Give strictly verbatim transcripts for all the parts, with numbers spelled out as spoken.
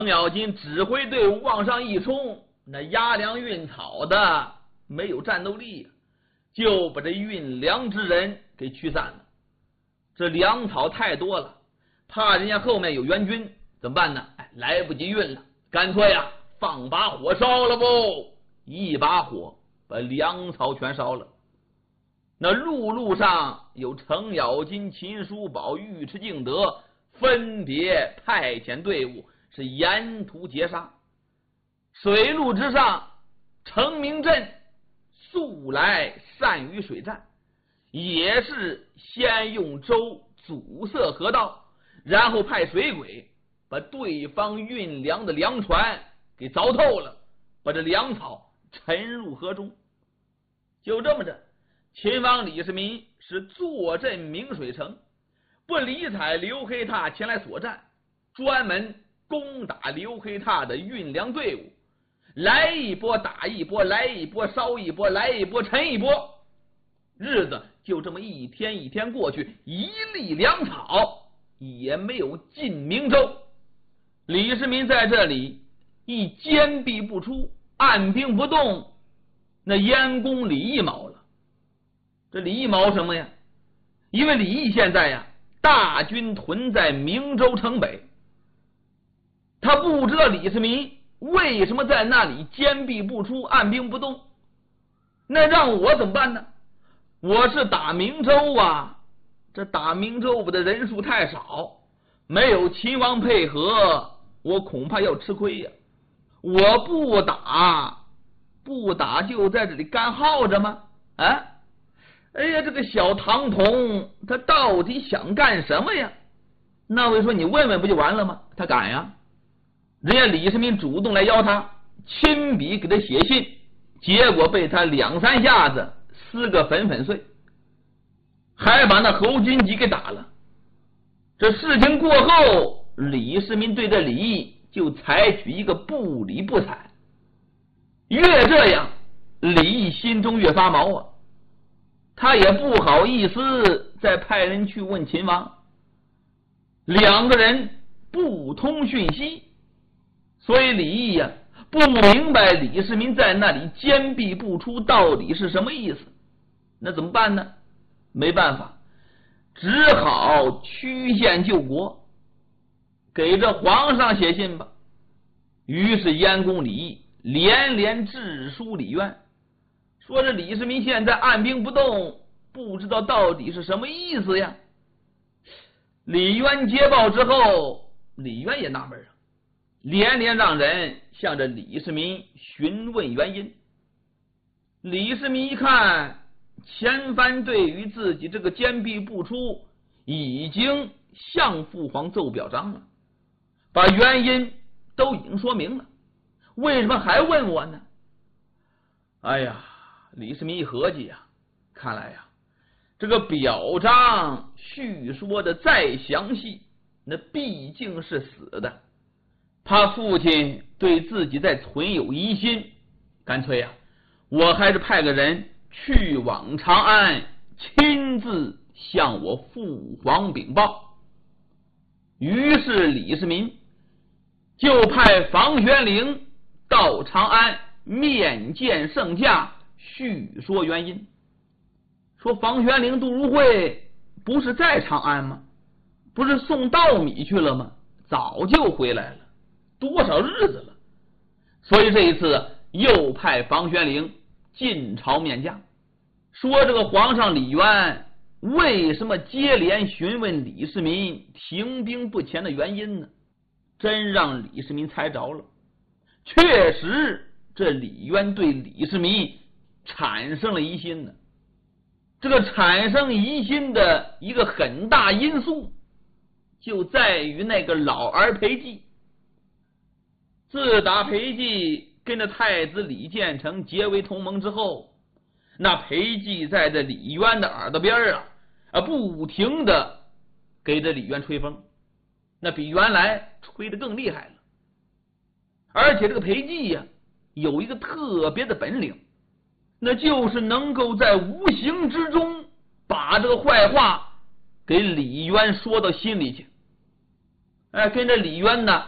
程咬金指挥队伍往上一冲，那押粮运草的没有战斗力，就把这运粮之人给驱散了。这粮草太多了，怕人家后面有援军，怎么办呢？哎，来不及运了，干脆呀放把火烧了不？一把火把粮草全烧了。那陆路上有程咬金、秦叔宝、尉迟敬德分别派遣队伍，是沿途截杀。水路之上，程明镇素来善于水战，也是先用舟阻塞河道，然后派水鬼把对方运粮的粮船给凿透了，把这粮草沉入河中。就这么着，秦王李世民是坐镇明水城，不理睬刘黑闼前来所战，专门攻打刘黑闼的运粮队伍，来一波打一波，来一波烧一波，来一波沉一波。日子就这么一天一天过去，一粒粮草也没有进明州。李世民在这里一坚壁不出，按兵不动，那燕公李义卯了。这李义卯什么呀？因为李义现在呀大军屯在明州城北，他不知道李世民为什么在那里坚壁不出，按兵不动。那让我怎么办呢？我是打明州啊，这打明州的人数太少，没有秦王配合，我恐怕要吃亏呀。我不打不打就在这里干耗着吗？啊，哎呀，这个小唐统他到底想干什么呀？那我说你问问不就完了吗？他敢呀？人家李世民主动来邀他，亲笔给他写信，结果被他两三下子撕个粉粉碎，还把那侯君集给打了。这事情过后，李世民对这李义就采取一个不理不睬。越这样，李义心中越发毛啊，他也不好意思再派人去问秦王。两个人不通讯息，所以李义呀、啊、不明白李世民在那里坚壁不出到底是什么意思。那怎么办呢？没办法，只好曲线救国，给这皇上写信吧。于是燕公李义连连致书李渊，说这李世民现在按兵不动，不知道到底是什么意思呀。李渊接报之后，李渊也纳闷啊，连连让人向着李世民询问原因。李世民一看，前番对于自己这个坚壁不出已经向父皇奏表彰了，把原因都已经说明了，为什么还问我呢？哎呀，李世民一合计呀、啊，看来呀、啊，这个表彰叙说的再详细，那毕竟是死的。他父亲对自己在存有疑心，干脆呀、啊，我还是派个人去往长安，亲自向我父皇禀报。于是李世民就派房玄龄到长安面见圣驾，叙说原因。说房玄龄、杜如晦不是在长安吗？不是送稻米去了吗？早就回来了，多少日子了。所以这一次又派房玄龄进朝面驾，说这个皇上李渊为什么接连询问李世民停兵不前的原因呢？真让李世民猜着了，确实这李渊对李世民产生了疑心呢。这个产生疑心的一个很大因素就在于那个老儿裴寂。自打裴寂跟着太子李建成结为同盟之后，那裴寂在这李渊的耳朵边啊啊不停的给这李渊吹风，那比原来吹得更厉害了。而且这个裴寂呀、啊、有一个特别的本领，那就是能够在无形之中把这个坏话给李渊说到心里去。哎，跟着李渊呢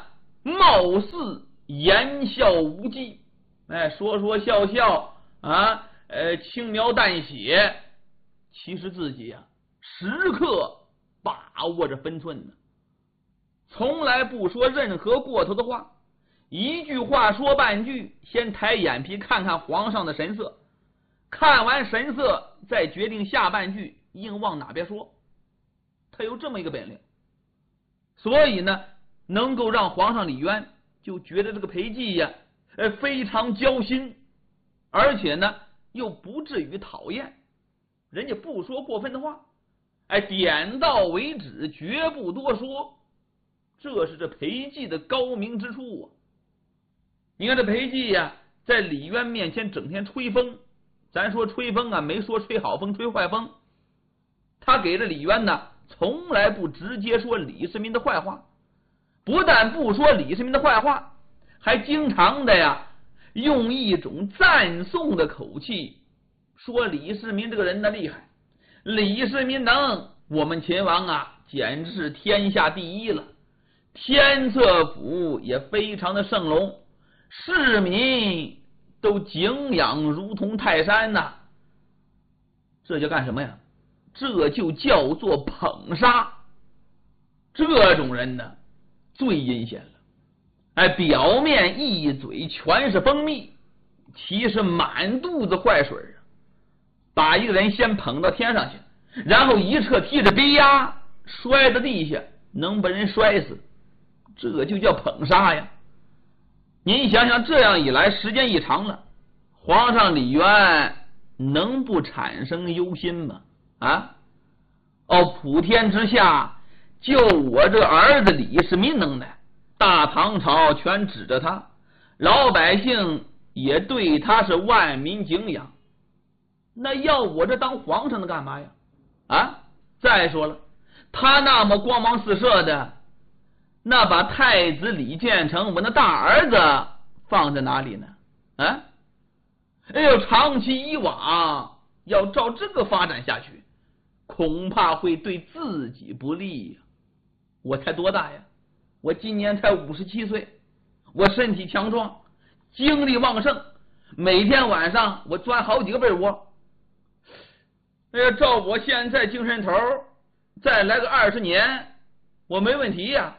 貌似言笑无忌，哎，说说笑笑啊，呃，轻描淡写，其实自己啊，时刻把握着分寸呢，从来不说任何过头的话，一句话说半句，先抬眼皮看看皇上的神色，看完神色再决定下半句应往哪边说，他有这么一个本领，所以呢，能够让皇上李渊就觉得这个裴寂呀，呃，非常交心，而且呢，又不至于讨厌，人家不说过分的话，哎，点到为止，绝不多说，这是这裴寂的高明之处啊。你看这裴寂呀，在李渊面前整天吹风，咱说吹风啊，没说吹好风吹坏风，他给这李渊呢，从来不直接说李世民的坏话，不但不说李世民的坏话，还经常的呀，用一种赞颂的口气说李世民这个人的厉害，李世民能，我们秦王啊，简直是天下第一了，天策府也非常的盛隆，市民都敬仰如同泰山呐、啊。这叫干什么呀？这就叫做捧杀。这种人呢，最阴险了。哎，表面一嘴全是蜂蜜，其实满肚子坏水啊！把一个人先捧到天上去，然后一撤踢着逼呀，摔到地下，能把人摔死，这就叫捧杀呀！您想想，这样一来，时间一长了，皇上李渊能不产生忧心吗？啊，哦，普天之下，就我这儿子李世民能耐，大唐朝全指着他，老百姓也对他是万民敬仰，那要我这当皇上的干嘛呀？啊，再说了，他那么光芒四射的，那把太子李建成我那大儿子放在哪里呢？啊，哎呦，长期以往要照这个发展下去，恐怕会对自己不利呀。我才多大呀？我今年才五十七岁，我身体强壮，精力旺盛，每天晚上我钻好几个被窝。哎呀，照我现在精神头，再来个二十年，我没问题呀。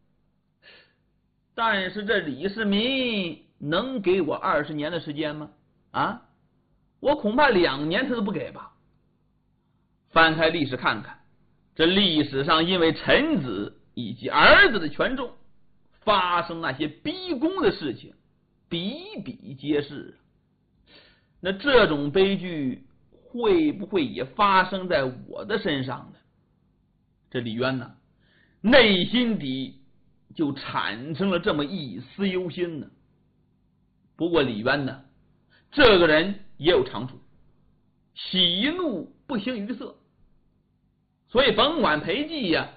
但是这李世民能给我二十年的时间吗？啊，我恐怕两年他都不给吧。翻开历史看看，这历史上因为臣子以及儿子的权重发生那些逼宫的事情比比皆是。那这种悲剧会不会也发生在我的身上呢？这李渊呢，内心底就产生了这么一丝忧心呢。不过李渊呢，这个人也有长处，喜怒不形于色，所以甭管裴寂呀、啊